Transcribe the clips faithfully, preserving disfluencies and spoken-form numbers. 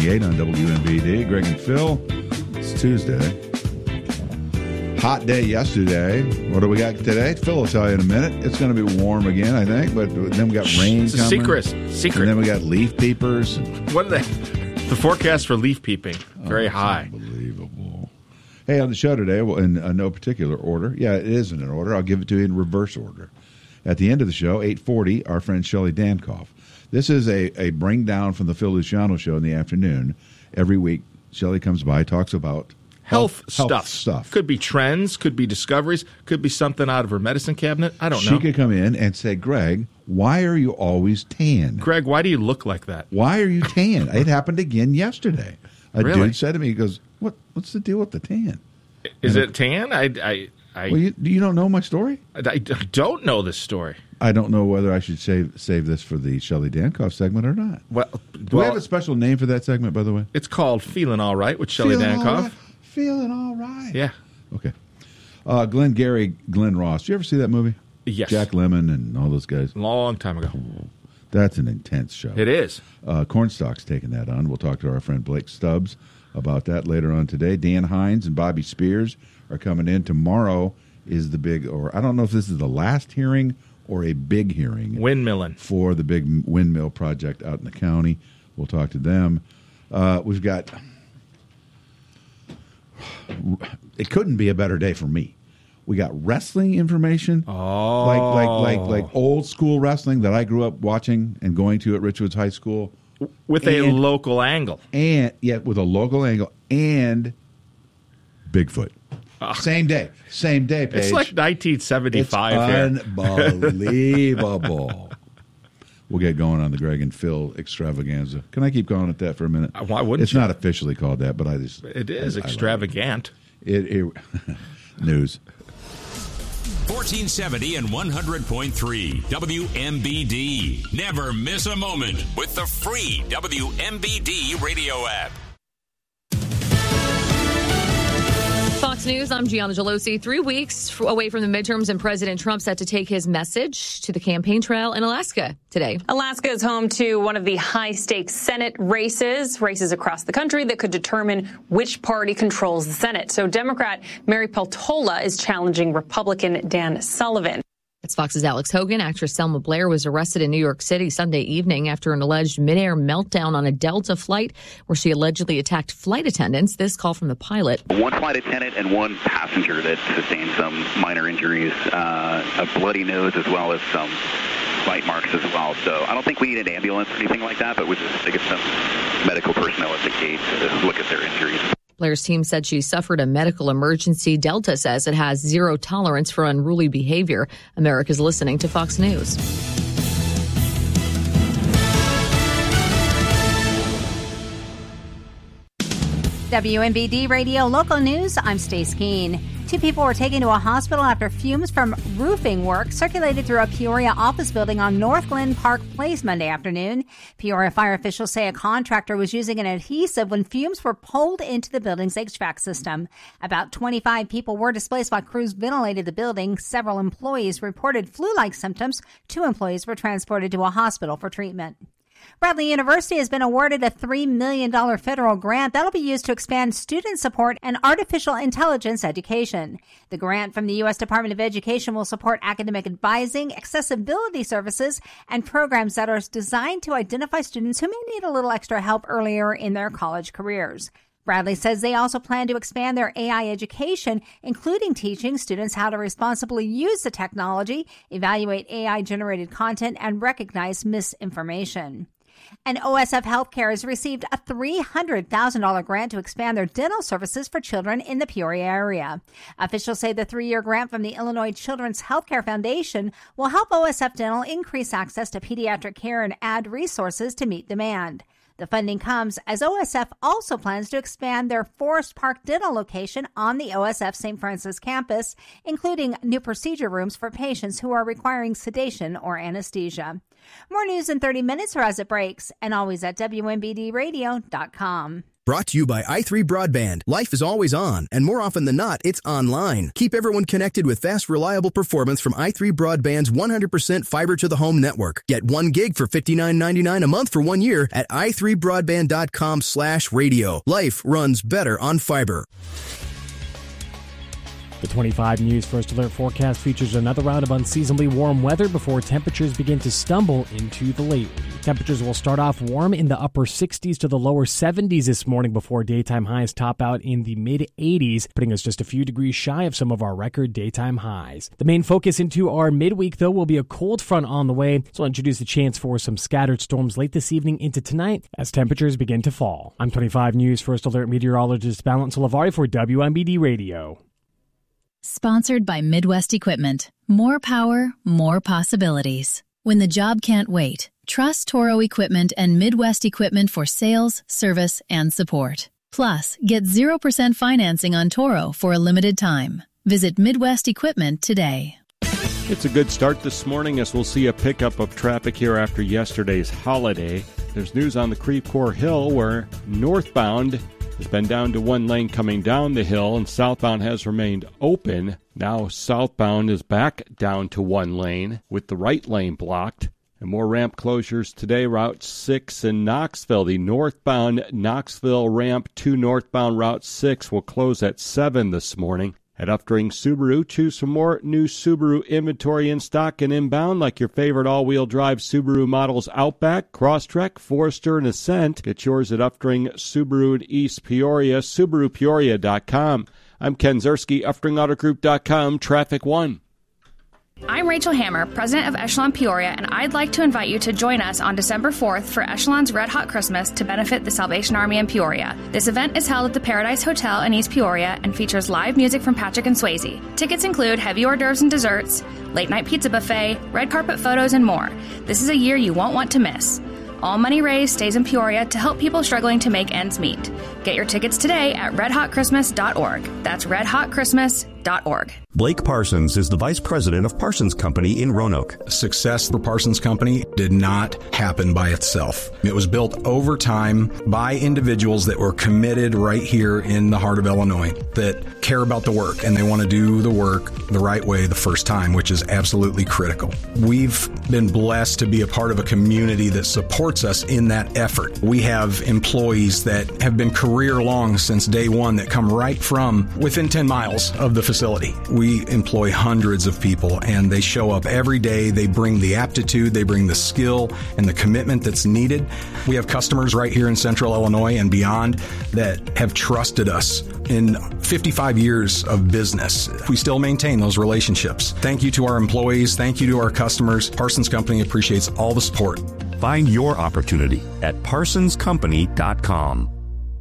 twenty-eight on W M B D. Greg and Phil. It's Tuesday. Hot day yesterday. What do we got today? Phil will tell you in a minute. It's going to be warm again, I think, but then we got rain it's coming. Secret. Secret. And then we got leaf peepers. What are they? The forecast for leaf peeping, very oh, high. Unbelievable. Hey, on the show today, well, in uh, no particular order. Yeah, it is in an order. I'll give it to you in reverse order. At the end of the show, eight forty, our friend Shelley Dankoff. This is a, a bring down from the Phil Luciano show in the afternoon. Every week, Shelley comes by, talks about Health, health stuff. Health stuff. Could be trends, could be discoveries, could be something out of her medicine cabinet. I don't she know. She could come in and say, Greg, why are you always tan? Greg, why do you look like that? Why are you tan? It happened again yesterday. A really? dude said to me, he goes, what? What's the deal with the tan? Is and it tan? I, I, I, well, you, you don't know my story? I, I don't know this story. I don't know whether I should save save this for the Shelley Dankoff segment or not. Well, do well, we have a special name for that segment, by the way? It's called Feeling All Right with Shelley Feeling Dankoff. All right. Feeling all right. Yeah. Okay. Uh, Glenn Gary, Glenn Ross. Did you ever see that movie? Yes. Jack Lemmon and all those guys. Long time ago. That's an intense show. It is. Uh, Cornstalk's taking that on. We'll talk to our friend Blake Stubbs about that later on today. Dan Hines and Bobby Spears are coming in. Tomorrow is the big, or I don't know if this is the last hearing or a big hearing. Windmilling. For the big windmill project out in the county. We'll talk to them. Uh, we've got, it couldn't be a better day for me. We got wrestling information. Oh. Like, like, like, like old school wrestling that I grew up watching and going to at Richwoods High School. With and, a local angle. And, yeah, with a local angle and Bigfoot. Oh. Same day. Same day, Paige. It's like nineteen seventy-five it's here. Unbelievable. We'll get going on the Greg and Phil extravaganza. Can I keep calling it that for a minute? Why wouldn't It's you? not officially called that, but I just... It is I, I extravagant. It, it, news. fourteen seventy and one hundred point three W M B D. Never miss a moment with the free W M B D radio app. Fox News, I'm Gianna Gelosi. Three weeks away from the midterms, and President Trump set to take his message to the campaign trail in Alaska today. Alaska is home to one of the high-stakes Senate races, races across the country that could determine which party controls the Senate. So Democrat Mary Peltola is challenging Republican Dan Sullivan. That's Fox's Alex Hogan. Actress Selma Blair was arrested in New York City Sunday evening after an alleged midair meltdown on a Delta flight where she allegedly attacked flight attendants. This call from the pilot. One flight attendant and one passenger that sustained some minor injuries, uh, a bloody nose as well as some bite marks as well. So I don't think we need an ambulance or anything like that, but we just to get some medical personnel at the gate to look at their injuries. Blair's team said she suffered a medical emergency. Delta says it has zero tolerance for unruly behavior. America's listening to Fox News. W M B D Radio Local News, I'm Stace Keene. Two people were taken to a hospital after fumes from roofing work circulated through a Peoria office building on North Glen Park Place Monday afternoon. Peoria fire officials say a contractor was using an adhesive when fumes were pulled into the building's H V A C system. About twenty-five people were displaced while crews ventilated the building. Several employees reported flu-like symptoms. Two employees were transported to a hospital for treatment. Bradley University has been awarded a three million dollars federal grant that'll be used to expand student support and artificial intelligence education. The grant from the U S Department of Education will support academic advising, accessibility services, and programs that are designed to identify students who may need a little extra help earlier in their college careers. Bradley says they also plan to expand their A I education, including teaching students how to responsibly use the technology, evaluate A I-generated content, and recognize misinformation. And O S F Healthcare has received a three hundred thousand dollars grant to expand their dental services for children in the Peoria area. Officials say the three-year grant from the Illinois Children's Healthcare Foundation will help O S F Dental increase access to pediatric care and add resources to meet demand. The funding comes as O S F also plans to expand their Forest Park Dental location on the O S F Saint Francis campus, including new procedure rooms for patients who are requiring sedation or anesthesia. More news in thirty minutes or as it breaks, and always at W M B D radio dot com. Brought to you by i three Broadband. Life is always on, and more often than not, it's online. Keep everyone connected with fast, reliable performance from i three Broadband's one hundred percent fiber-to-the-home network. Get one gig for fifty-nine ninety-nine a month for one year at i three broadband dot com slash radio. Life runs better on fiber. The twenty-five News First Alert forecast features another round of unseasonably warm weather before temperatures begin to stumble into the late week. Temperatures will start off warm in the upper sixties to the lower seventies this morning before daytime highs top out in the mid-eighties, putting us just a few degrees shy of some of our record daytime highs. The main focus into our midweek, though, will be a cold front on the way, so I'll introduce the chance for some scattered storms late this evening into tonight as temperatures begin to fall. I'm twenty-five News First Alert meteorologist Balance Olavari for W M B D Radio. Sponsored by Midwest Equipment. More power, more possibilities. When the job can't wait, trust Toro Equipment and Midwest Equipment for sales, service, and support. Plus, get zero percent financing on Toro for a limited time. Visit Midwest Equipment today. It's a good start this morning as we'll see a pickup of traffic here after yesterday's holiday. There's news on the Creve Coeur Hill where northbound has been down to one lane coming down the hill, and southbound has remained open. Now southbound is back down to one lane with the right lane blocked. And more ramp closures today, Route six in Knoxville. The northbound Knoxville ramp to northbound Route six will close at seven this morning. At Updring Subaru, choose some more new Subaru inventory in stock and inbound, like your favorite all-wheel drive Subaru models Outback, Crosstrek, Forester, and Ascent. Get yours at Updring Subaru in East Peoria, Subaru Peoria dot com. I'm Ken Zerski, Updring Auto Group dot com, Traffic One. I'm Rachel Hammer, president of Echelon Peoria, and I'd like to invite you to join us on December fourth for Echelon's Red Hot Christmas to benefit the Salvation Army in Peoria. This event is held at the Paradise Hotel in East Peoria and features live music from Patrick and Swayze. Tickets include heavy hors d'oeuvres and desserts, late-night pizza buffet, red carpet photos, and more. This is a year you won't want to miss. All money raised stays in Peoria to help people struggling to make ends meet. Get your tickets today at red hot christmas dot org. That's red hot christmas dot org. Blake Parsons is the vice president of Parsons Company in Roanoke. Success for Parsons Company did not happen by itself. It was built over time by individuals that were committed right here in the heart of Illinois, that care about the work and they want to do the work the right way the first time, which is absolutely critical. We've been blessed to be a part of a community that supports us in that effort. We have employees that have been career long since day one that come right from within ten miles of the facility. We employ hundreds of people and they show up every day. They bring the aptitude, they bring the skill and the commitment that's needed. We have customers right here in Central Illinois and beyond that have trusted us in fifty-five years of business. We still maintain those relationships. Thank you to our employees. Thank you to our customers. Parsons Company appreciates all the support. Find your opportunity at parsons company dot com.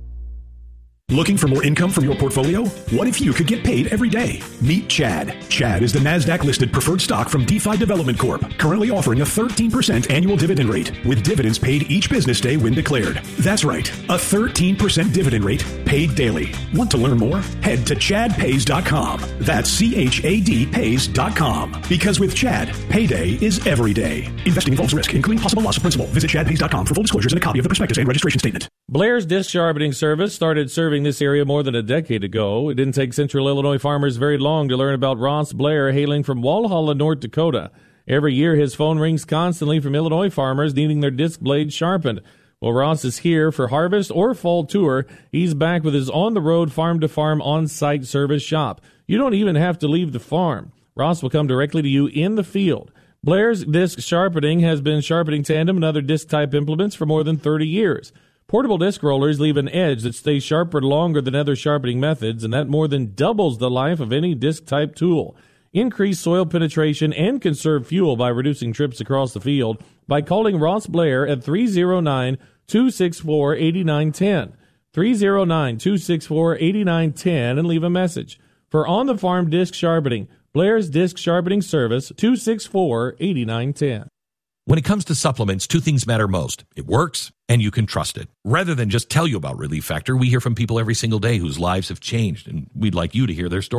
Looking for more income from your portfolio? What if you could get paid every day? Meet Chad. Chad is the NASDAQ-listed preferred stock from DeFi Development Corp, currently offering a thirteen percent annual dividend rate, with dividends paid each business day when declared. That's right, a thirteen percent dividend rate paid daily. Want to learn more? Head to chad pays dot com. That's C H A D pays dot com. Because with Chad, payday is every day. Investing involves risk, including possible loss of principal. Visit chad pays dot com for full disclosures and a copy of the prospectus and registration statement. Blair's Disc Sharpening Service started serving this area more than a decade ago. It didn't take Central Illinois farmers very long to learn about Ross Blair, hailing from Walhalla, North Dakota. Every year, his phone rings constantly from Illinois farmers needing their disc blades sharpened. Well, Ross is here for harvest or fall tour. He's back with his on-the-road, farm-to-farm, on-site service shop. You don't even have to leave the farm. Ross will come directly to you in the field. Blair's Disc Sharpening has been sharpening tandem and other disc-type implements for more than thirty years. Portable disc rollers leave an edge that stays sharper longer than other sharpening methods, and that more than doubles the life of any disc-type tool. Increase soil penetration and conserve fuel by reducing trips across the field by calling Ross Blair at three oh nine, two six four, eight nine one zero, three oh nine, two six four, eight nine one zero, and leave a message. For on-the-farm disc sharpening, Blair's Disc Sharpening Service, two six four, eight nine one zero. When it comes to supplements, two things matter most. It works, and you can trust it. Rather than just tell you about Relief Factor, we hear from people every single day whose lives have changed, and we'd like you to hear their stories.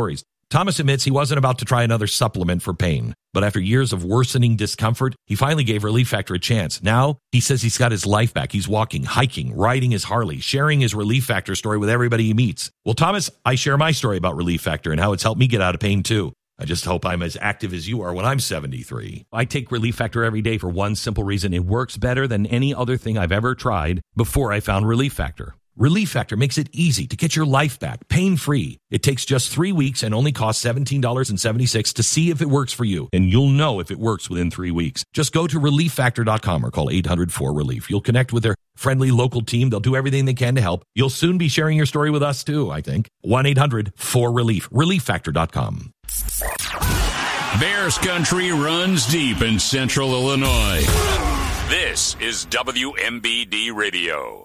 Thomas admits he wasn't about to try another supplement for pain, but after years of worsening discomfort, he finally gave Relief Factor a chance. Now, he says he's got his life back. He's walking, hiking, riding his Harley, sharing his Relief Factor story with everybody he meets. Well, Thomas, I share my story about Relief Factor and how it's helped me get out of pain, too. I just hope I'm as active as you are when I'm seventy-three. I take Relief Factor every day for one simple reason. It works better than any other thing I've ever tried before I found Relief Factor. Relief Factor makes it easy to get your life back, pain-free. It takes just three weeks and only costs seventeen dollars and seventy-six cents to see if it works for you. And you'll know if it works within three weeks. Just go to relief factor dot com or call eight hundred four relief. You'll connect with their friendly local team. They'll do everything they can to help. You'll soon be sharing your story with us, too, I think. one eight hundred four relief. relief factor dot com. Bears country runs deep in central Illinois. This is W M B D Radio.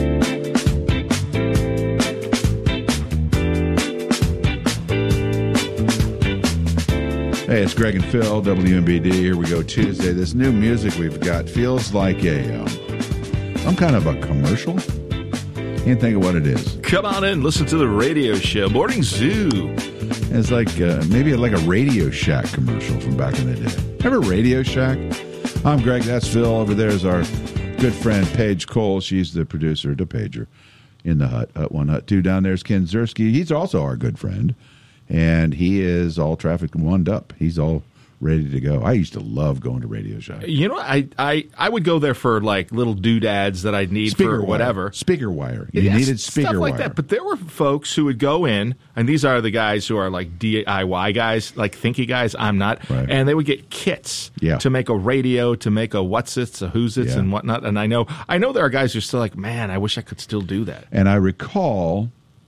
Hey, it's Greg and Phil, W M B D. Here we go, Tuesday. This new music we've got feels like a um, some kind of a commercial. Can't think of what it is. Come on in, listen to the radio show, Morning Zoo. It's like uh, maybe like a Radio Shack commercial from back in the day. Remember Radio Shack? I'm Greg. That's Phil. Over there is our good friend Paige Cole. She's the producer to Pager in the hut, Hut One, Hut Two. Down there's Ken Zerski. He's also our good friend. And he is all traffic wound up. He's all ready to go. I used to love going to Radio Shack. You know, I I, I would go there for like little doodads that I'd need speaker for whatever. Wire. Speaker wire. You yes, needed speaker stuff like wire. that. But there were folks who would go in, and these are the guys who are like D I Y guys, like thinky guys. I'm not. Right. And they would get kits yeah. to make a radio, to make a what's its, a who's its, yeah. and whatnot. And I know I know there are guys who are still like, man, I wish I could still do that. And I recall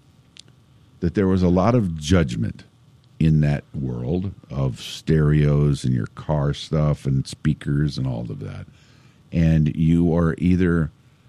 that there was a lot of judgment in that world of stereos and your car stuff and speakers and all of that. And you are either,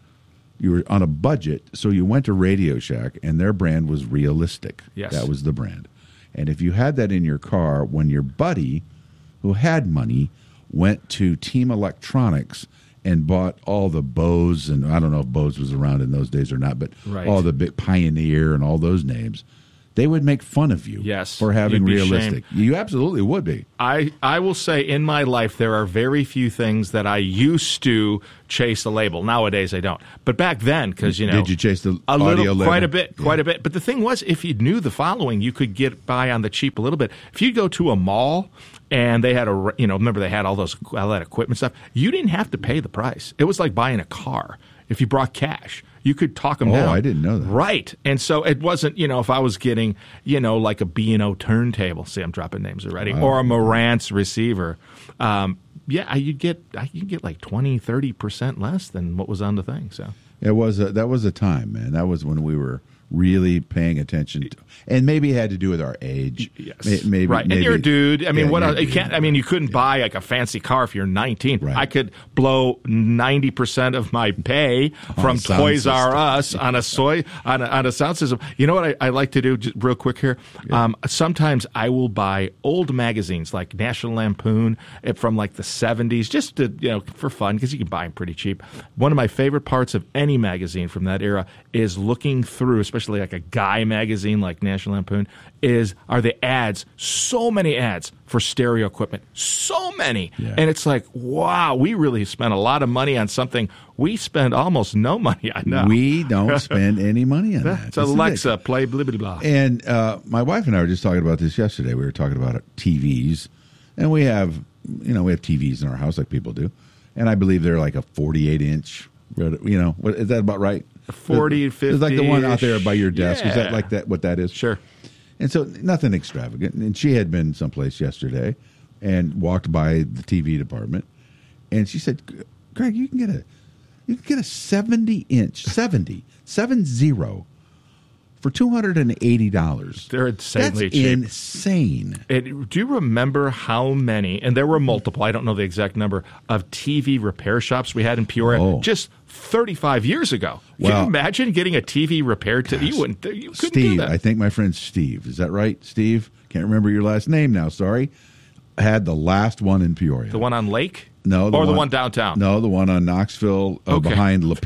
you were on a budget, so you went to Radio Shack, and their brand was Realistic. Yes. That was the brand. And if you had that in your car, when your buddy, who had money, went to Team Electronics and bought all the Bose, and I don't know if Bose was around in those days or not, but right. all the big Pioneer and all those names, they would make fun of you yes, for having you'd be Realistic. shamed. You absolutely would be. I, I will say in my life there are very few things that I used to chase the label. Nowadays I don't. But back then, because, you know. Did you chase the a audio little, label? Quite a bit, Yeah. quite a bit. But the thing was, if you knew the following, you could get by on the cheap a little bit. If you go to a mall and they had a, you know, remember they had all those, all that equipment stuff, you didn't have to pay the price. It was like buying a car. If you brought cash, you could talk them Oh, down. I didn't know that. Right. And so it wasn't, you know, if I was getting, you know, like a B and O turntable, see, I'm dropping names already, Wow. or a Marantz receiver, um, yeah, you'd get, you get like twenty, thirty percent less than what was on the thing. So It was a, that was a time, man. That was when we were really paying attention to, and maybe it had to do with our age. Yes, May- maybe, right. maybe, and you're a dude. I mean, yeah, what you're else? a You dude. can't. I mean, you couldn't buy like a fancy car if you're nineteen. Right. I could blow ninety percent of my pay from a sound Toys R system. Us on a soy on a, on a sound system. You know what I, I like to do? Just real quick here. Um, sometimes I will buy old magazines like National Lampoon eh, from like the seventies, just to, you know, for fun, because you can buy them pretty cheap. One of my favorite parts of any magazine from that era is looking through, especially like a guy magazine like National Lampoon, is are the ads. So many ads for stereo equipment. So many. Yeah. And it's like, wow, we really spent a lot of money on something we spend almost no money on now. We don't spend any money on that. That's That's Alexa, ridiculous. play blah, blah, blah. And uh, my wife and I were just talking about this yesterday. We were talking about T Vs, and we have, you know, we have T Vs in our house like people do, and I believe they're like a forty-eight inch. You know, what, is that about right? forty, fifty. It's like the one out there by your desk. Is that Yeah. like that? What that is? Sure. And so nothing extravagant. And she had been someplace yesterday and walked by the T V department, and she said, "Greg, you can get a, you can get a seventy inch, seventy, seven zero, for two hundred and eighty dollars. They're insanely That's cheap. insane. It, do you remember how many, and there were multiple, I don't know the exact number, of T V repair shops we had in Peoria Oh. just thirty-five years ago? Can Well- you imagine getting a T V repaired? To, you wouldn't. You couldn't do Steve, that. I think my friend Steve, is that right? Steve, can't remember your last name now. Sorry, had the last one in Peoria. The one on Lake? No, or the one downtown? No, the one on Knoxville uh, Okay. behind La Peep.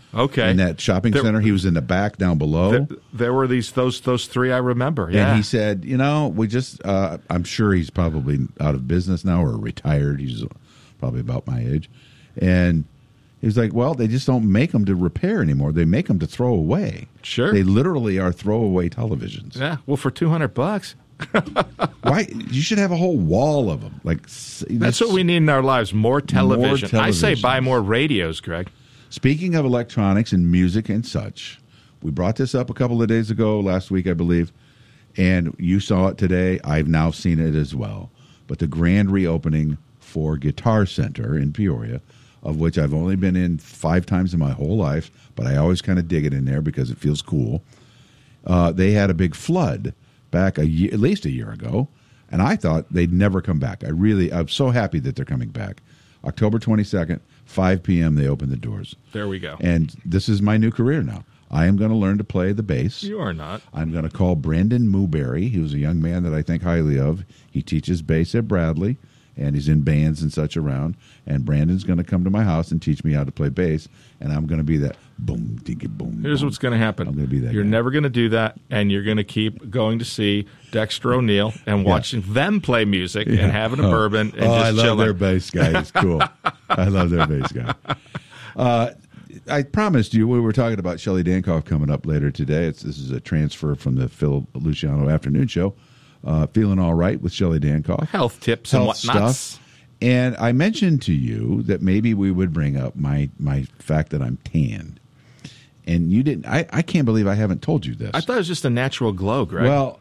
Okay. In that shopping There- center. He was in the back down below. There, there were these those those three I remember. Yeah. And he said, you know, we just, uh, I'm sure he's probably out of business now or retired. He's probably about my age. And he was like, well, they just don't make them to repair anymore. They make them to throw away. Sure. They literally are throwaway televisions. Yeah. Well, for two hundred bucks. Why? You should have a whole wall of them. Like That's what we need in our lives. More television. More I say televisions. buy more radios, Greg. Speaking of electronics and music and such, we brought this up a couple of days ago, last week, I believe, and you saw it today. I've now seen it as well. But the grand reopening for Guitar Center in Peoria, of which I've only been in five times in my whole life, but I always kind of dig it in there because it feels cool. Uh, they had a big flood back a year, at least a year ago, and I thought they'd never come back. I really, I'm so happy that they're coming back. October twenty-second, five p.m., they open the doors. There we go. And this is my new career now. I am going to learn to play the bass. You are not. I'm going to call Brandon Mooberry. He was a young man that I think highly of. He teaches bass at Bradley, and he's in bands and such around. And Brandon's going to come to my house and teach me how to play bass, and I'm going to be that boom, diggy, boom. Here's boom. what's going to happen. I'm going to be that You're guy. never going to do that, and you're going to keep going to see Dexter O'Neill and Yeah. watching them play music Yeah. and having a Oh. bourbon and oh, just I love chilling. their bass guy. He's cool. I love their bass guy. Uh, I promised you we were talking about Shelley Dankoff coming up later today. It's, this is a transfer from the Phil Luciano afternoon show. Uh, Feeling All Right with Shelley Dankoff. Health tips and Health whatnots. stuff. And I mentioned to you that maybe we would bring up my, my fact that I'm tan. And you didn't. I, I can't believe I haven't told you this. I thought it was just a natural glow, Greg. Well,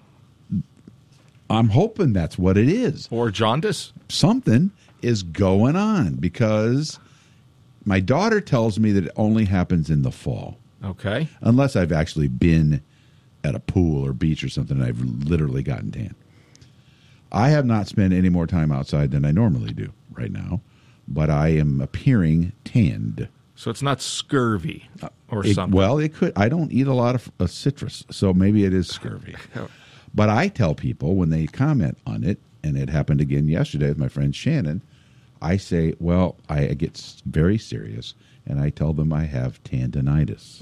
I'm hoping that's what it is. Or jaundice. Something is going on because my daughter tells me that it only happens in the fall. Okay. Unless I've actually been at a pool or beach or something and I've literally gotten tan. I have not spent any more time outside than I normally do right now, but I am appearing tanned. So it's not scurvy or It- something. Well, it could. I don't eat a lot of uh, citrus, so maybe it is scurvy. But I tell people when they comment on it, and it happened again yesterday with my friend Shannon, I say, well, I get s- very serious, and I tell them I have tendinitis.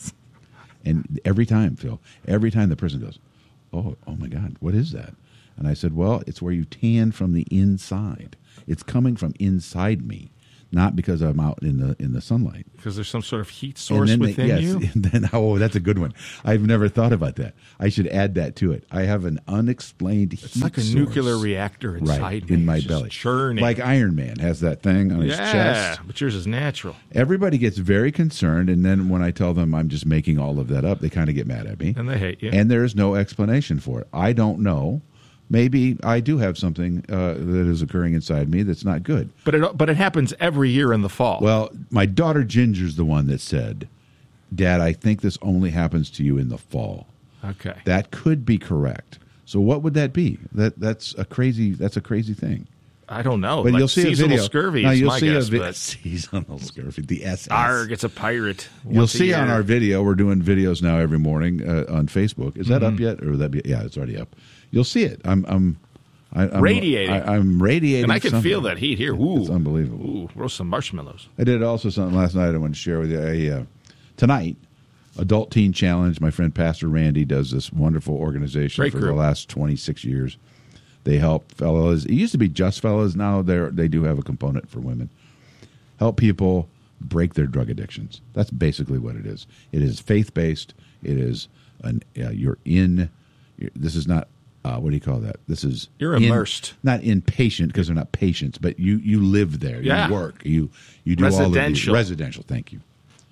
And every time, Phil, every time the person goes, oh, oh my God, what is that? And I said, well, it's where you tan from the inside. It's coming from inside me, not because I'm out in the in the sunlight. Because there's some sort of heat source And then within they, yes, you. and then, oh, that's a good one. I've never thought about that. I should add that to it. I have an unexplained heat It's like a source. nuclear reactor inside right, me. in my It's just belly. churning. Like Iron Man has that thing on his yeah, chest. but yours is natural. Everybody gets very concerned, and then when I tell them I'm just making all of that up, they kind of get mad at me. And they hate you. And there is no explanation for it. I don't know. Maybe I do have something uh, that is occurring inside me that's not good. But it but it happens every year in the fall. Well, my daughter Ginger's the one that said, Dad, I think this only happens to you in the fall. Okay. That could be correct. So what would that be? That that's a crazy that's a crazy thing. I don't know. But Like you'll see a seasonal video. scurvy Now, is you'll my see guess. a vi- but seasonal scurvy. The S S. Arg, it's a pirate. You'll once a see on year. our video. We're doing videos now every morning uh, on Facebook. Is that Mhm. up yet, or would that be? Yeah, it's already up. You'll see it. I'm I'm I, I'm Radiating. I, I'm radiating, And I can something. feel that heat here. Ooh. It's unbelievable. Ooh, roast some marshmallows. I did also something last night I want to share with you. I, uh, tonight, Adult Teen Challenge, my friend Pastor Randy does this wonderful organization Great for group. the last twenty-six years. They help fellows. It used to be just fellows. Now they they do have a component for women. Help people break their drug addictions. That's basically what it is. It is faith-based. It is, an, uh, you're in, you're, this is not, uh, what do you call that? This is You're in- immersed. not inpatient because they're not patients, but you you live there. Yeah. You work. You you do all of the Residential. residential. Thank you.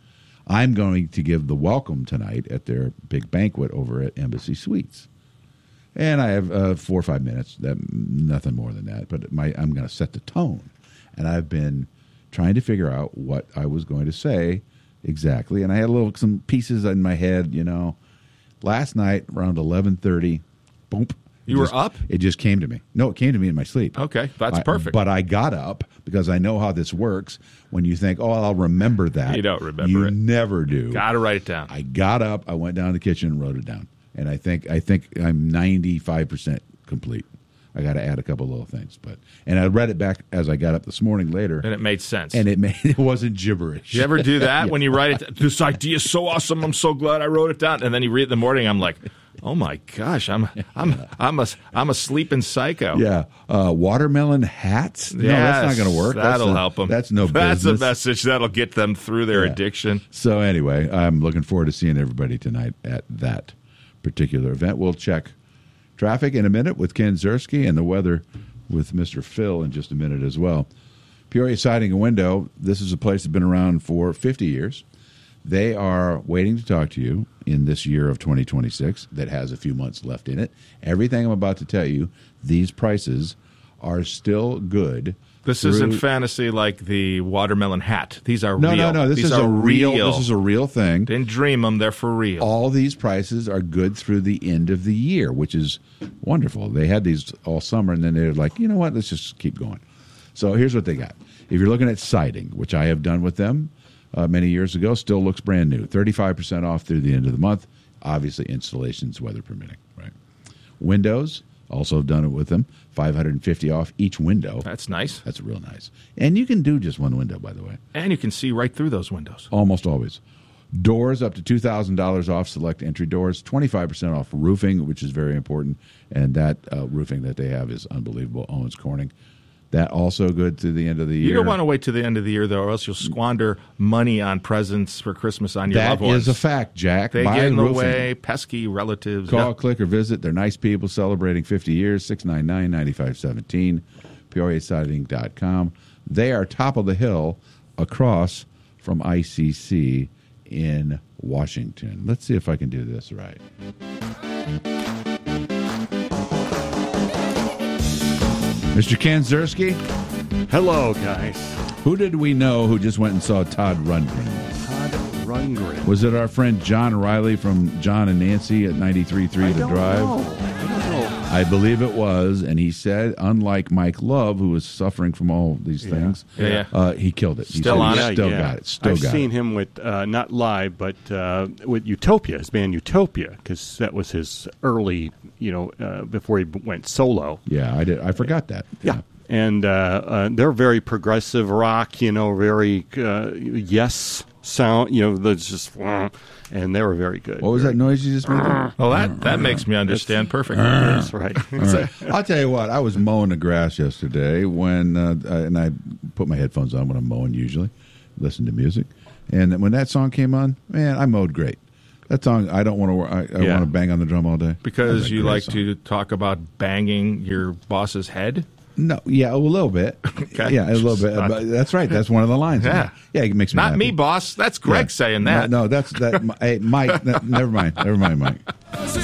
I'm going to give the welcome tonight at their big banquet over at Embassy Suites, and I have uh, four or five minutes. That nothing more than that. But my I'm going to set the tone, and I've been trying to figure out what I was going to say exactly, and I had a little some pieces in my head. You know, last night around eleven thirty, boom. You were up? It just came to me. No, it came to me in my sleep. Okay, that's I- perfect. But I got up because I know how this works. When you think, oh, I'll remember that. You don't remember you it. never do. Got to write it down. I got up, I went down to the kitchen and wrote it down. And I think I think I'm ninety-five percent complete. I got to add a couple little things. But and I read it back as I got up this morning later, and it made sense. And it made it wasn't gibberish. You ever do that yeah. when you write it? This idea is so awesome. I'm so glad I wrote it down. And then you read it in the morning. I'm like, oh my gosh, I'm I'm I'm a I'm a sleeping psycho. Yeah, uh, watermelon hats. No, yes, that's not going to work. That'll that's a, help them. That's no That's business. a message that'll get them through their Yeah. addiction. So anyway, I'm looking forward to seeing everybody tonight at that particular event. We'll check traffic in a minute with Ken Ziersky and the weather with Mister Phil in just a minute as well. Peoria Siding and Window. This is a place that's been around for fifty years. They are waiting to talk to you in this year of twenty twenty-six that has a few months left in it. Everything I'm about to tell you, these prices are still good. This through- isn't fantasy like the watermelon hat. These are No, real. no, no. This These is are a real, real. This is a real thing. Didn't dream them. They're for real. All these prices are good through the end of the year, which is wonderful. They had these all summer, and then they're like, you know what? Let's just keep going. So here's what they got. If you're looking at siding, which I have done with them uh, many years ago, still looks brand new. thirty-five percent off through the end of the month. Obviously, installations, weather permitting. Right. Windows, also have done it with them. five hundred fifty off each window. That's nice. That's real nice. And you can do just one window, by the way. And you can see right through those windows. Almost always. Doors up to two thousand dollars off select entry doors. twenty-five percent off roofing, which is very important. And that uh, roofing that they have is unbelievable. Owens Corning. That also good through the end of the year. You don't want to wait to the end of the year, though, or else you'll squander money on presents for Christmas on your That loved ones. is a fact, Jack. They Buy get in the roofing. way, pesky relatives. Call, Yeah. click, or visit. They're nice people celebrating fifty years. six nine nine, nine five one seven. Peoria Siding dot com. They are top of the hill across from I C C in Washington. Let's see if I can do this right. Mister Ken Ziersky. Hello, guys. Who did we know who just went and saw Todd Rundgren? Todd Rundgren. Was it our friend John Riley from John and Nancy at ninety-three point three I The don't Drive? know. I don't know. I believe it was, and he said, unlike Mike Love, who was suffering from all these Yeah. things, Yeah, yeah. Uh, he killed it. He Still said on he it? Still Yeah, got yeah. it. Still I've got seen it. him with, uh, not live, but uh, with Utopia, his band Utopia, because that was his early, you know, uh, before he went solo. Yeah, I did. I forgot that. Yeah. And uh, uh, they're very progressive rock, you know, very uh, yes sound, you know, that's just, and they were very good. What was that noise you just made? there? Well, that, that makes me understand perfectly. That's right. All right. I'll tell you what. I was mowing the grass yesterday when, uh, and I put my headphones on when I'm mowing. Usually, listen to music, and when that song came on, man, I mowed great. That song, I don't want to. I, I Yeah. want to bang on the drum all day Because That's a you great like song. to talk about banging your boss's head? No, yeah, a little bit. Okay. Yeah, a little Just bit. not- But that's right. That's one of the lines. in Yeah. it. Yeah, it makes me Not happy. me, boss. That's Greg Yeah. saying that. No, no, that's that. Hey, Mike. n- never mind. Never mind, Mike.